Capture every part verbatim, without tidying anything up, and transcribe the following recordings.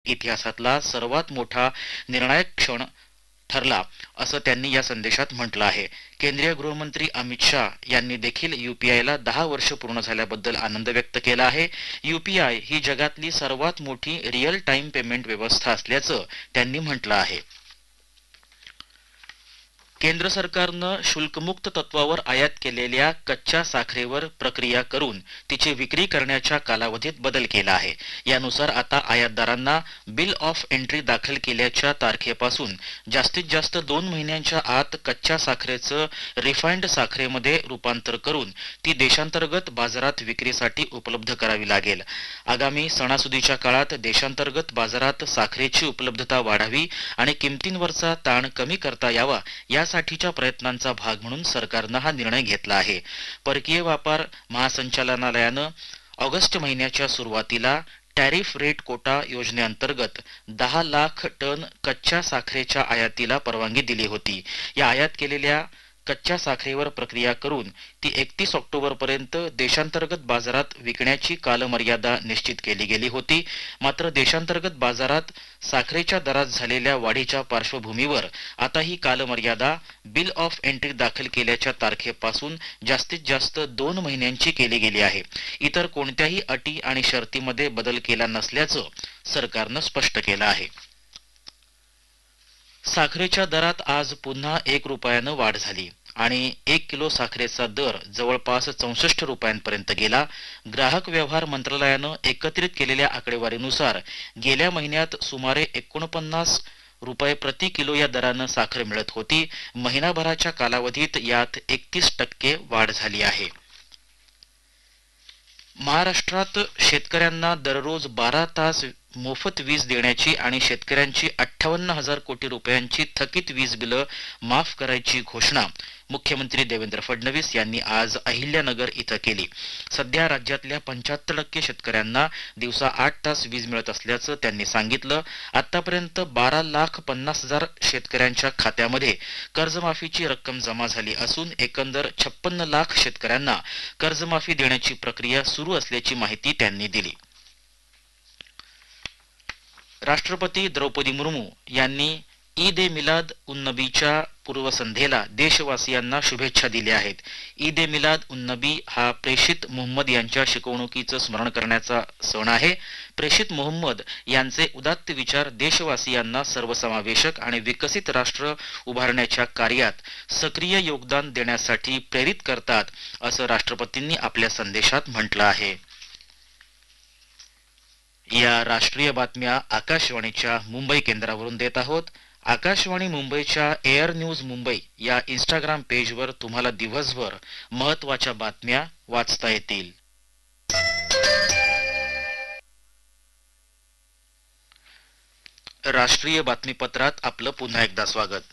इतिहासातला सर्वात मोठा निर्णायक क्षण ठरला असं त्यांनी या संदेशात म्हटलं आहे. केंद्रीय गृहमंत्री अमित शाह यांनी देखील यूपीआयला दहा वर्ष पूर्ण झाल्याबद्दल आनंद व्यक्त केला आहे. यूपीआय ही जगातली सर्वात मोठी रिअल टाइम पेमेंट व्यवस्था असल्याचं त्यांनी म्हटलं आहे. केंद्र सरकारनं शुल्कमुक्त तत्वावर आयात केलेल्या कच्च्या साखरेवर प्रक्रिया करून तिची विक्री करण्याच्या कालावधीत बदल केला आहे. यानुसार आता आयातदारांना बिल ऑफ एंट्री दाखल केल्याच्या तारखेपासून जास्तीत जास्त दोन महिन्यांच्या आत कच्च्या साखरेचं रिफाइंड साखरेमध्ये रूपांतर करून ती देशांतर्गत बाजारात विक्रीसाठी उपलब्ध करावी लागेल. आगामी सणासुदीच्या काळात देशांतर्गत बाजारात साखरेची उपलब्धता वाढावी आणि किमतींवरचा ताण कमी करता यावा यासाठीच्या प्रयत्नांचा भाग म्हणून सरकारनं हा निर्णय घेतला आहे. परकीय व्यापार महासंचालनालयानं ऑगस्ट महिन्याच्या सुरुवातीला टॅरिफ रेट कोटा योजनेअंतर्गत दहा लाख टन कच्च्या साखरेच्या आयातीला परवानगी दिली होती. या आयात केलेल्या कच्च्या साखरेवर प्रक्रिया करून ती एकतीस ऑक्टोबर पर्यंत देशांतर्गत बाजारात विकण्याची कालमर्यादा निश्चित केली गेली होती. मात्र देशांतर्गत बाजारात साखरेच्या दरात झालेल्या वाढीच्या पार्श्वभूमीवर आता ही कालमर्यादा बिल ऑफ एंट्री दाखल केल्याच्या तारखेपासून जास्तीत जास्त दोन महिन्यांची केली गेली आहे. इतर कोणत्याही अटी आणि शर्तीमध्ये बदल केला नसल्याचं सरकारनं स्पष्ट केलं आहे. साखरेच्या दरात आज पुन्हा एक रुपयानं वाढ झाली आणि एक किलो साखरेचा दर जवळपास चौसष्ट रुपयांपर्यंत गेला. ग्राहक व्यवहार मंत्रालयानं एकत्रित केलेल्या आकडेवारीनुसार गेल्या महिन्यात सुमारे एकोणपन्नास रुपये प्रति किलो या दरानं साखर मिळत होती. महिनाभराच्या कालावधीत यात एकतीस टक्के वाढ झाली आहे. महाराष्ट्रात शेतकऱ्यांना दररोज बारा तास मोफत वीज देण्याची आणि शेतकऱ्यांची अठ्ठावन्न हजार कोटी रुपयांची थकीत वीज बिलं माफ करायची घोषणा मुख्यमंत्री देवेंद्र फडणवीस यांनी आज अहिल्यानगर इथं केली. सध्या राज्यातल्या पंच्याहत्तर टक्के शेतकऱ्यांना दिवसा आठ तास वीज मिळत असल्याचं त्यांनी सांगितलं. आतापर्यंत बारा लाख पन्नास हजार शेतकऱ्यांच्या खात्यामध्ये कर्जमाफीची रक्कम जमा झाली असून एकंदर छप्पन्न लाख शेतकऱ्यांना कर्जमाफी देण्याची प्रक्रिया सुरू असल्याची माहिती त्यांनी दिली. राष्ट्रपती द्रौपदी मुर्मू यांनी ईद ए मिलाद उन नबीच्या पूर्वसंध्येला देशवासियांना शुभेच्छा दिल्या आहेत. ईद ए मिलाद उन नबी हा प्रेषित मुहम्मद यांच्या शिकवणुकीचं स्मरण करण्याचा सण आहे. प्रेषित मुहम्मद यांचे उदात्त विचार देशवासियांना सर्वसमावेशक आणि विकसित राष्ट्र उभारण्याच्या कार्यात सक्रिय योगदान देण्यासाठी प्रेरित करतात असं राष्ट्रपतींनी आपल्या संदेशात म्हटलं आहे. या राष्ट्रीय बातम्या आकाशवाणीच्या मुंबई केंद्रावरून देत आहोत. आकाशवाणी मुंबईच्या एअर न्यूज मुंबई या इंस्टाग्राम पेजवर तुम्हाला दिवसभर महत्त्वाच्या बातम्या वाचता येतील. राष्ट्रीय बातमीपत्रात आपलं पुन्हा एकदा स्वागत.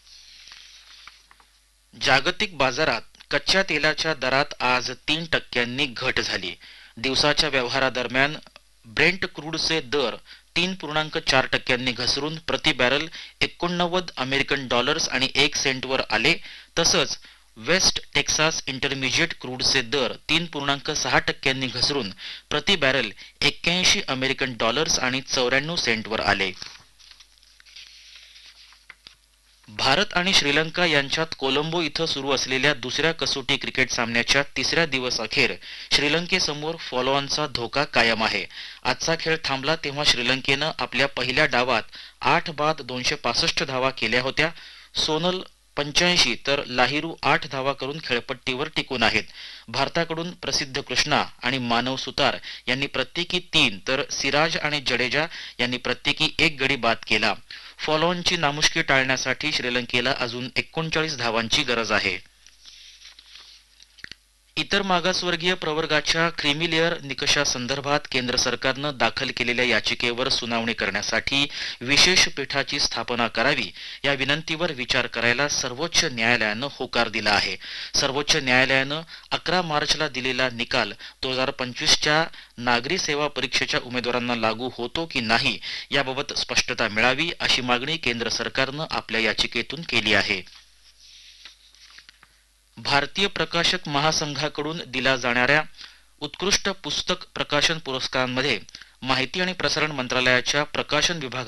जागतिक बाजारात कच्च्या तेलाच्या दरात आज तीन टक्क्यांनी घट झाली. दिवसाच्या व्यवहारादरम्यान ब्रेंट क्रूडचे दर तीन पूर्णांक चार टक्क्यांनी घसरून प्रति बॅरल एकोणनव्वद अमेरिकन डॉलर्स आणि एक सेंटवर आले. तसंच वेस्ट टेक्सास इंटरमिजिएट क्रूडचे दर तीन पूर्णांक सहा टक्क्यांनी घसरून प्रति बॅरल एक्क्याऐंशी अमेरिकन डॉलर्स आणि चौऱ्याण्णव सेंटवर आले. भारत आणि श्रीलंका यांच्यात कोलंबो इथं सुरू असलेल्या दुसऱ्या कसोटी क्रिकेट सामन्याच्या तिसऱ्या दिवस अखेर श्रीलंकेसमोर फॉलोऑनचा धोका कायम आहे. आजचा खेळ थांबला तेव्हा श्रीलंकेनं आपल्या पहिल्या डावात आठ बाद दोनशे पासष्ट धावा केल्या होत्या. सोनल पंच्याऐंशी तर लाहिरू आठ धावा करून खेळपट्टीवर टिकून आहेत. भारताकडून प्रसिद्ध कृष्णा आणि मानव सुतार यांनी प्रत्येकी तीन तर सिराज आणि जडेजा यांनी प्रत्येकी एक गडी बाद केला. फॉलोऑनची नामुष्की टाळण्यासाठी श्रीलंकेला अजून एकोणचाळीस धावांची गरज आहे. इतर मागासवर्गीय प्रवर्गाच्या क्रीमी लेअर निकषासंदर्भात केंद्र सरकारनं दाखल केलेल्या याचिकेवर सुनावणी करण्यासाठी विशेष पीठाची स्थापना करावी या विनंतीवर विचार करायला सर्वोच्च न्यायालयानं होकार दिला आहे. सर्वोच्च न्यायालयानं अकरा मार्चला दिलेला निकाल दोन हजार पंचवीसच्या नागरी सेवा परीक्षेच्या उमेदवारांना लागू होतो की नाही याबाबत स्पष्टता मिळावी अशी मागणी केंद्र सरकारनं आपल्या याचिकेतून केली आहे. भारतीय प्रकाशक महासंघाकडून दिला जाणाऱ्या उत्कृष्ट पुस्तक प्रकाशन पुरस्कारांमध्ये माहिती आणि प्रसारण मंत्रालयाच्या प्रकाशन विभागाने